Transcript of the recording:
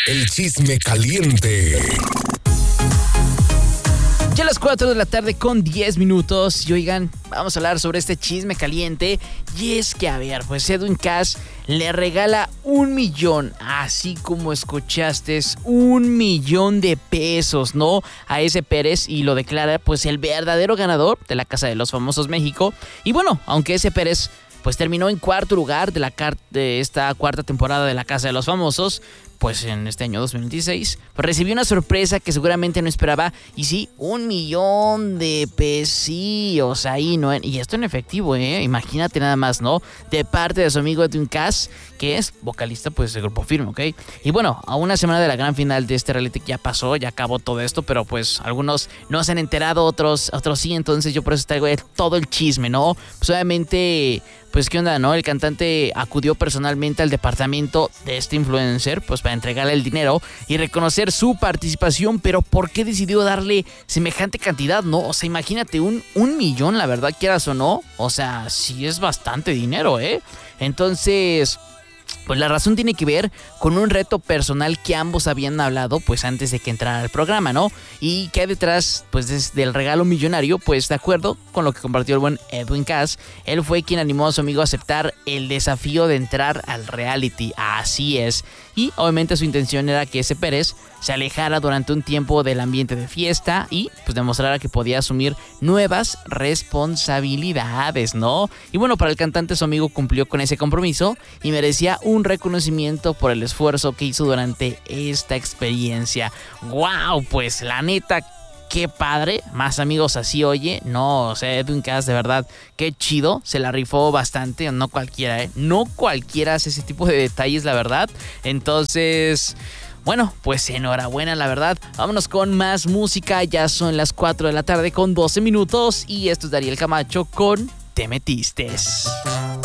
El chisme caliente. Ya a las 4 de la tarde con 10 minutos. Y oigan, vamos a hablar sobre este chisme caliente. Y es que, a ver, pues Edwin Cass le regala 1 millón, así como escuchaste, 1 millón de pesos, ¿no? A ese Pérez, y lo declara pues el verdadero ganador de la Casa de los Famosos México. Y bueno, aunque ese Pérez pues terminó en cuarto lugar de esta cuarta temporada de la Casa de los Famosos, pues en este año 2026, pues recibió una sorpresa que seguramente no esperaba. Y sí, 1 millón de pesos ahí, ¿no? Y esto en efectivo, imagínate nada más, ¿no? De parte de su amigo Edwin Cass, que es vocalista pues de Grupo Firme, ¿ok? Y bueno, a una semana de la gran final de este reality que ya pasó, ya acabó todo esto, pero pues algunos no se han enterado, otros sí. Entonces yo por eso traigo todo el chisme, ¿no? Pues obviamente, pues qué onda, ¿no? El cantante acudió personalmente al departamento de este influencer, pues para entregarle el dinero y reconocer su participación. Pero ¿por qué decidió darle semejante cantidad, no? O sea, imagínate, un millón, la verdad, quieras o no. O sea, sí es bastante dinero, Entonces, pues la razón tiene que ver con un reto personal que ambos habían hablado pues antes de que entrara al programa, ¿no? Y que hay detrás pues del regalo millonario, pues de acuerdo con lo que compartió el buen Edwin Cass, él fue quien animó a su amigo a aceptar el desafío de entrar al reality. Así es. Y obviamente su intención era que ese Pérez se alejara durante un tiempo del ambiente de fiesta y pues demostrara que podía asumir nuevas responsabilidades, ¿no? Y bueno, para el cantante, su amigo cumplió con ese compromiso y merecía un reconocimiento por el esfuerzo que hizo durante esta experiencia. ¡Wow! Pues la neta, qué padre, más amigos así, oye, no, o sea, Edwin Cass, de verdad, qué chido, se la rifó bastante, no cualquiera, no cualquiera hace ese tipo de detalles, la verdad. Entonces, bueno, pues enhorabuena, la verdad. Vámonos con más música, ya son las 4 de la tarde con 12 minutos y esto es Dariel Camacho con Te Metistes.